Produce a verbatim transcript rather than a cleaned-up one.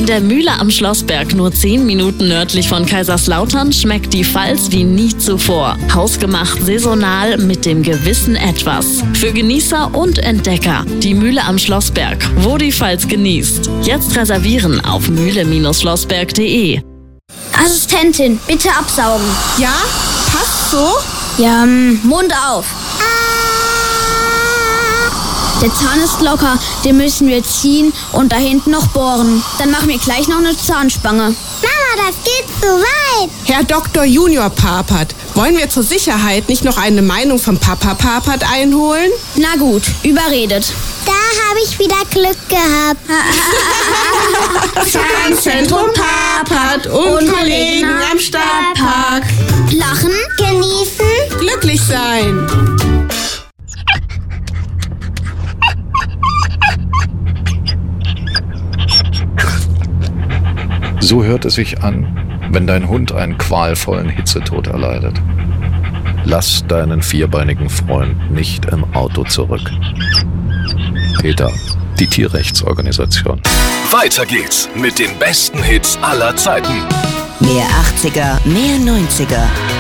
der Mühle am Schlossberg, nur zehn Minuten nördlich von Kaiserslautern, schmeckt die Pfalz wie nie zuvor. Hausgemacht, saisonal, mit dem gewissen Etwas. Für Genießer und Entdecker. Die Mühle am Schlossberg, wo die Pfalz genießt. Jetzt reservieren auf mühle Bindestrich schlossberg punkt de. Assistentin, bitte absaugen. Ja, passt so? Ja, Mund auf. Der Zahn ist locker, den müssen wir ziehen und da hinten noch bohren. Dann machen wir gleich noch eine Zahnspange. Mama, das geht zu weit. Herr Doktor Junior Papert, wollen wir zur Sicherheit nicht noch eine Meinung von Papa Papert einholen? Na gut, überredet. Da habe ich wieder Glück gehabt. Zahnzentrum Papert und, und Kollegen am Stadtpark. Lachen, genießen, glücklich sein. So hört es sich an, wenn dein Hund einen qualvollen Hitzetod erleidet. Lass deinen vierbeinigen Freund nicht im Auto zurück. PETA, die Tierrechtsorganisation. Weiter geht's mit den besten Hits aller Zeiten. Mehr achtziger, mehr neunziger.